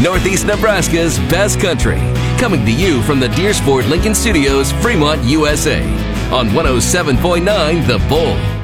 Northeast Nebraska's best country. Coming to you from the Deersport Lincoln Studios, Fremont, USA. On 107.9 The Bull.